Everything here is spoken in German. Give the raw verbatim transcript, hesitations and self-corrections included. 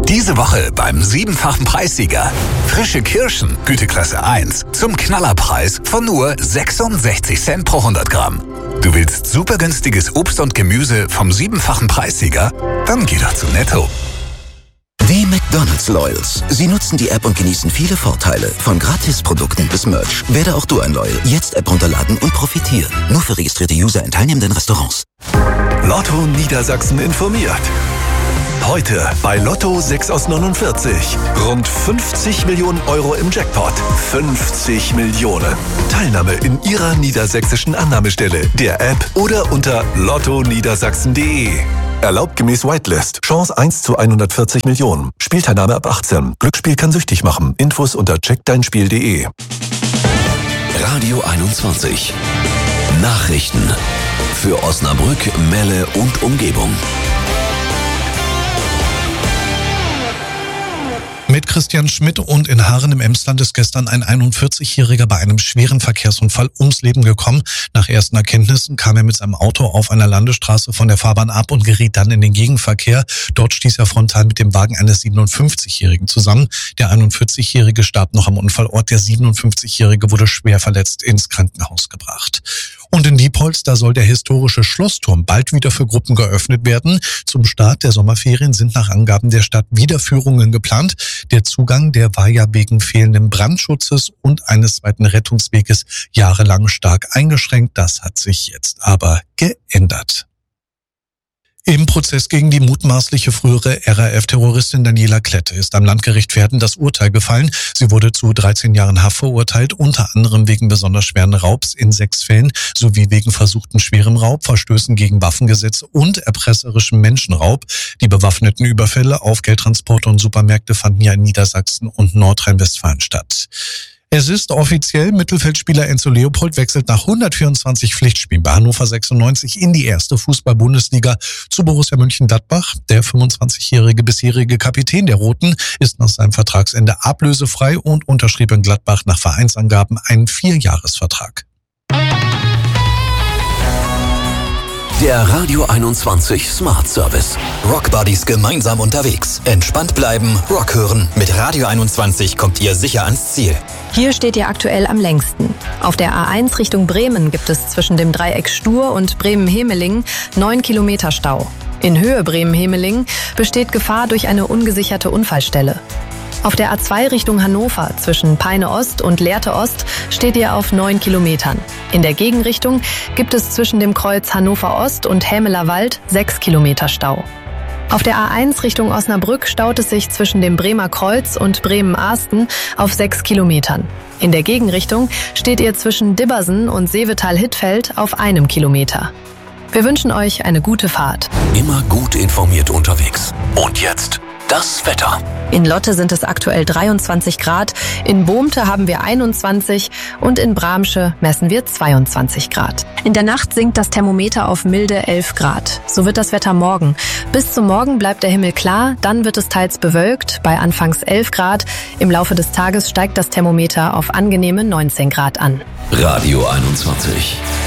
Diese Woche beim siebenfachen Preissieger. Frische Kirschen, Güteklasse eins, zum Knallerpreis von nur sechsundsechzig Cent pro hundert Gramm. Du willst super günstiges Obst und Gemüse vom siebenfachen Preissieger? Dann geh doch zu Netto. Die McDonald's Loyals. Sie nutzen die App und genießen viele Vorteile. Von Gratisprodukten bis Merch. Werde auch du ein Loyal. Jetzt App runterladen und profitieren. Nur für registrierte User in teilnehmenden Restaurants. Lotto Niedersachsen informiert. Heute bei Lotto sechs aus neunundvierzig. Rund fünfzig Millionen Euro im Jackpot. fünfzig Millionen. Teilnahme in Ihrer niedersächsischen Annahmestelle, der App oder unter lotto niedersachsen punkt de. Erlaubt gemäß Whitelist. Chance eins zu hundertvierzig Millionen. Spielteilnahme ab achtzehn. Glücksspiel kann süchtig machen. Infos unter check dein spiel punkt de. Radio einundzwanzig. Nachrichten für Osnabrück, Melle und Umgebung. Mit Christian Schmidt und in Haaren im Emsland ist gestern ein einundvierzigjähriger bei einem schweren Verkehrsunfall ums Leben gekommen. Nach ersten Erkenntnissen kam er mit seinem Auto auf einer Landesstraße von der Fahrbahn ab und geriet dann in den Gegenverkehr. Dort stieß er frontal mit dem Wagen eines siebenundfünfzigjährigen zusammen. Der einundvierzig-jährige starb noch am Unfallort. Der siebenundfünfzigjährige wurde schwer verletzt ins Krankenhaus gebracht. Und in Diepholz, da soll der historische Schlossturm bald wieder für Gruppen geöffnet werden. Zum Start der Sommerferien sind nach Angaben der Stadt Wiederführungen geplant. Der Zugang, der war ja wegen fehlenden Brandschutzes und eines zweiten Rettungsweges jahrelang stark eingeschränkt. Das hat sich jetzt aber geändert. Im Prozess gegen die mutmaßliche frühere R A F-Terroristin Daniela Klette ist am Landgericht Verden das Urteil gefallen. Sie wurde zu dreizehn Jahren Haft verurteilt, unter anderem wegen besonders schweren Raubs in sechs Fällen sowie wegen versuchten schwerem Raub, Verstößen gegen Waffengesetze und erpresserischem Menschenraub. Die bewaffneten Überfälle auf Geldtransporte und Supermärkte fanden ja in Niedersachsen und Nordrhein-Westfalen statt. Es ist offiziell, Mittelfeldspieler Enzo Leopold wechselt nach hundertvierundzwanzig Pflichtspielen bei Hannover sechsundneunzig in die erste Fußball-Bundesliga zu Borussia Mönchengladbach. Der fünfundzwanzigjährige bisherige Kapitän der Roten ist nach seinem Vertragsende ablösefrei und unterschrieb in Gladbach nach Vereinsangaben einen Vierjahresvertrag. Der Radio einundzwanzig Smart Service. Rock Buddies gemeinsam unterwegs. Entspannt bleiben, Rock hören. Mit Radio einundzwanzig kommt ihr sicher ans Ziel. Hier steht ihr aktuell am längsten. Auf der A eins Richtung Bremen gibt es zwischen dem Dreieck Stur und Bremen-Hemelingen neun Kilometer Stau. In Höhe Bremen-Hemelingen besteht Gefahr durch eine ungesicherte Unfallstelle. Auf der A zwei Richtung Hannover zwischen Peine Ost und Lehrte Ost steht ihr auf neun Kilometern. In der Gegenrichtung gibt es zwischen dem Kreuz Hannover Ost und Hämeler Wald sechs Kilometer Stau. Auf der A eins Richtung Osnabrück staut es sich zwischen dem Bremer Kreuz und Bremen-Arsten auf sechs Kilometern. In der Gegenrichtung steht ihr zwischen Dibbersen und Seevetal-Hittfeld auf einem Kilometer. Wir wünschen euch eine gute Fahrt. Immer gut informiert unterwegs. Und jetzt das Wetter. In Lotte sind es aktuell dreiundzwanzig Grad, in Bohmte haben wir einundzwanzig und in Bramsche messen wir zweiundzwanzig Grad. In der Nacht sinkt das Thermometer auf milde elf Grad. So wird das Wetter morgen. Bis zum Morgen bleibt der Himmel klar, dann wird es teils bewölkt, bei anfangs elf Grad. Im Laufe des Tages steigt das Thermometer auf angenehme neunzehn Grad an. Radio einundzwanzig.